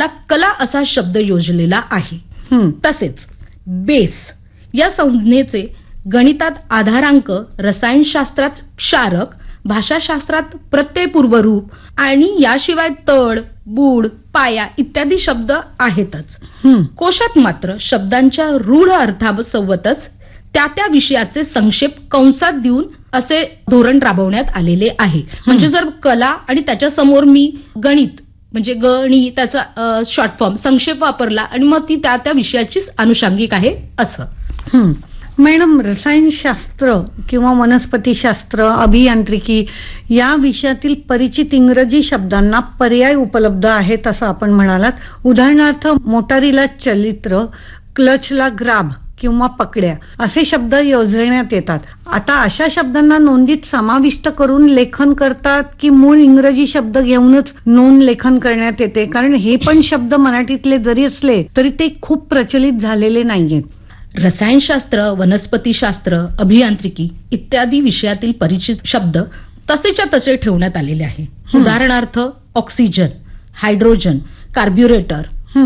त्याला कला असा शब्द योजलेला आहे. तसेच बेस या संज्ञेचे गणितात आधारांक, रसायनशास्त्रात क्षारक, भाषाशास्त्रात प्रत्ययपूर्व रूप आणि याशिवाय तळ, बूड, पाया इत्यादी शब्द आहेतच. कोशात मात्र शब्दांच्या रूढ अर्थासोबतच त्या त्या विषयाचे संक्षेप कंसात देऊन असे धोरण राबवण्यात आलेले आहे. म्हणजे जर कला आणि त्याच्या समोर मी गणित म्हणजे गणित त्याचा शॉर्ट फॉर्म संक्षेप वापरला आणि मग ती त्या त्या विषयाचीच अनुषंगिक आहे असं. मॅडम, रसायनशास्त्र किंवा वनस्पतीशास्त्र, अभियांत्रिकी या विषयातील परिचित इंग्रजी शब्दांना पर्याय उपलब्ध आहेत असं आपण म्हणालात. उदाहरणार्थ मोटारीला चलित्र, क्लचला ग्राब किंवा पकड्या असे शब्द योजण्यात येतात. आता अशा शब्दांना नोंदीत समाविष्ट करून लेखन करतात की मूळ इंग्रजी शब्द घेऊनच नोंद लेखन करण्यात येते? कारण हे पण शब्द मराठीतले जरी असले तरी ते खूप प्रचलित झालेले नाहीयेत. रसायनशास्त्र, वनस्पतीशास्त्र, अभियांत्रिकी इत्यादी विषयातील परिचित शब्द तसेच्या तसे ठेवण्यात आलेले आहे. उदाहरणार्थ oxygen, hydrogen, कार्ब्युरेटर,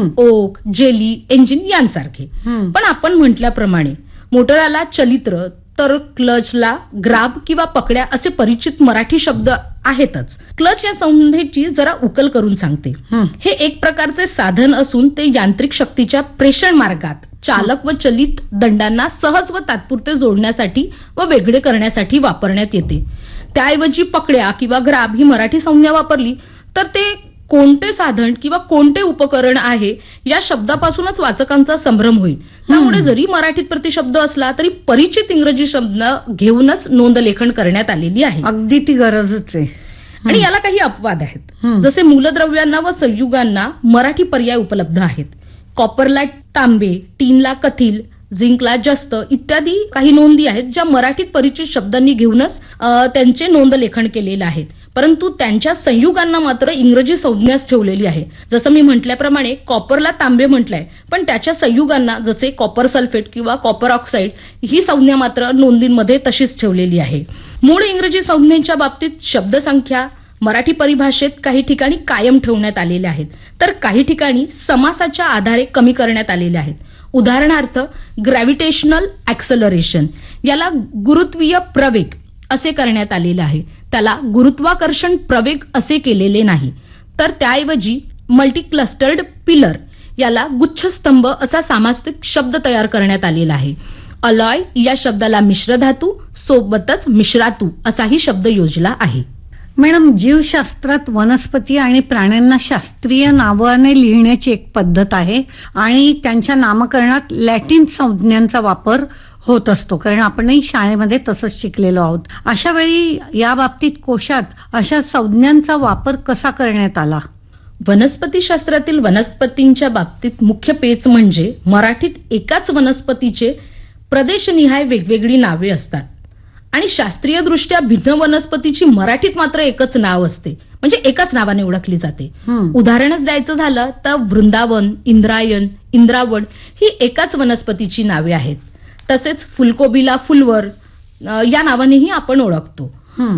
okay, jelly, engine यांसारखे. पण आपण म्हटल्याप्रमाणे मोटरला चलित्र तर क्लचला ग्राब किंवा पकड्या असे परिचित मराठी शब्द आहेतच. क्लच या संज्ञेची जरा उकल करून सांगते. हे एक प्रकारचे साधन असून ते यांत्रिक शक्तीच्या प्रेषण मार्गात चालक व चलित दंडांना सहज व तात्पुरते जोडण्यासाठी व वेगळे करण्यासाठी वापरण्यात येते. त्याऐवजी पकड्या किंवा ग्राब ही मराठी संज्ञा वापरली तर ते कोणते साधन किंवा कोणते उपकरण आहे या शब्दापासूनच वाचकांचा संभ्रम होईल. त्यामुळे जरी मराठीत प्रतिशब्द असला तरी परिचित इंग्रजी शब्द घेऊनच नोंद लेखन करण्यात आलेली आहे. अगदी ती गरजच आहे. आणि याला काही अपवाद आहेत. जसे मूलद्रव्यांना व संयुगांना मराठी पर्याय उपलब्ध आहेत. कॉपरला तांबे, टीनला कथील, झिंकला जस्त इत्यादी काही नोंदी आहेत ज्या मराठीत परिचित शब्दांनी घेऊनच त्यांचे नोंद लेखन केलेले आहेत. परंतु त्यांच्या संयुगांना मात्र इंग्रजी संज्ञाच ठेवलेली आहे. जसं मी म्हटल्याप्रमाणे कॉपरला तांबे म्हटलंय पण त्याच्या संयुगांना जसे कॉपर सल्फेट किंवा कॉपर ऑक्साईड ही संज्ञा मात्र नोंदींमध्ये तशीच ठेवलेली आहे. मूळ इंग्रजी संज्ञांच्या बाबतीत शब्दसंख्या मराठी परिभाषेत काही ठिकाणी कायम ठेवण्यात आलेल्या आहेत तर काही ठिकाणी समासाच्या आधारे कमी करण्यात आलेल्या आहेत. उदाहरणार्थ ग्रॅव्हिटेशनल ऍक्सलरेशन याला गुरुत्वीय प्रवेग असे करण्यात आलेले आहे. त्याला गुरुत्वाकर्षण प्रवेग असे केलेले नाही. तर त्याऐवजी मल्टी क्लस्टर्ड पिलर याला गुच्छस्तंभ असा सामासिक शब्द तयार करण्यात आलेला आहे. अलॉय या शब्दाला मिश्रधातू सोबतच मिश्रातू असाही शब्द योजला आहे. मॅडम, जीवशास्त्रात वनस्पती आणि प्राण्यांना शास्त्रीय नावाने लिहिण्याची एक पद्धत आहे आणि त्यांच्या नामकरणात लॅटिन संज्ञांचा वापर होत असतो. कारण आपणही शाळेमध्ये तसंच शिकलेलो आहोत. अशा वेळी या बाबतीत कोशात अशा संज्ञांचा वापर कसा करण्यात आला? वनस्पतीशास्त्रातील वनस्पतींच्या बाबतीत मुख्य पेच म्हणजे मराठीत एकाच वनस्पतीचे प्रदेशनिहाय वेगवेगळी नावे असतात आणि शास्त्रीय दृष्ट्या भिन्न वनस्पतीची मराठीत मात्र एकच नाव असते म्हणजे एकाच नावाने ओळखली जाते. उदाहरणच द्यायचं झालं तर वृंदावन, इंद्रायण, इंद्रावण ही एकाच वनस्पतीची नावे आहेत. तसेच फुलकोबीला फुलवर या नावानेही आपण ओळखतो.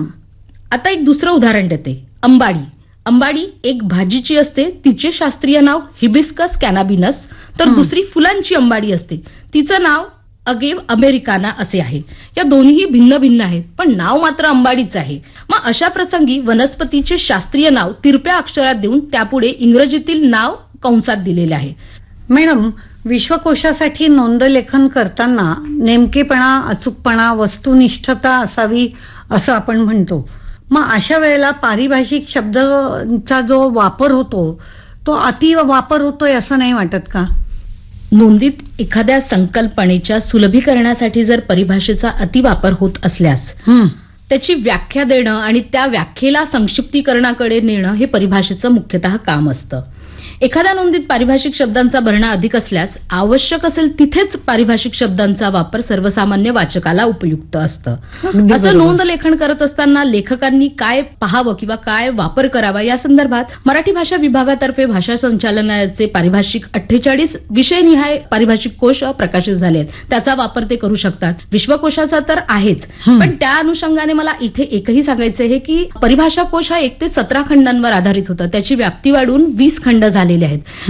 आता एक दुसरं उदाहरण देते. अंबाडी. अंबाडी एक भाजीची असते, तिचे शास्त्रीय नाव हिबिस्कस कॅनाबिनस, तर दुसरी फुलांची अंबाडी असते, तिचं नाव अगेव अमेरिकाना असे आहे. या दोन्हीही भिन्न भिन्न आहेत पण नाव मात्र अंबाडीच आहे. मग अशा प्रसंगी वनस्पतीचे शास्त्रीय नाव तिरप्या अक्षरात देऊन त्यापुढे इंग्रजीतील नाव कंसात दिलेले आहे. मॅडम, विश्वकोशासाठी नोंदलेखन करताना नेमकेपणा, अचूकपणा, वस्तुनिष्ठता असावी असं आपण म्हणतो. मग अशा वेळेला पारिभाषिक शब्दांचा जो वापर होतो तो अति वापर होतोय असं नाही वाटत का? नोंदीत एखाद्या संकल्पनेच्या सुलभीकरणासाठी जर परिभाषेचा अतिवापर होत असल्यास त्याची व्याख्या देणं आणि त्या व्याख्येला संक्षिप्तीकरणाकडे नेणं हे परिभाषेचं मुख्यतः काम असतं. एखाद्या नोंदीत पारिभाषिक शब्दांचा भरणा अधिक असल्यास आवश्यक असेल तिथेच पारिभाषिक शब्दांचा वापर सर्वसामान्य वाचकाला उपयुक्त असतं. असं नोंद लेखन करत असताना लेखकांनी काय पाहावं किंवा काय वापर करावा या संदर्भात मराठी भाषा विभागातर्फे भाषा संचालनालयाचे पारिभाषिक 48 विषयनिहाय पारिभाषिक कोश प्रकाशित झाले आहेत. त्याचा वापर ते करू शकतात. विश्वकोशाचा तर आहेच पण त्या अनुषंगाने मला इथे एकही सांगायचं आहे की परिभाषा कोश हा 1 ते 17 खंडांवर आधारित होता. त्याची व्याप्ती वाढून 20 खंड झालेले आहेत.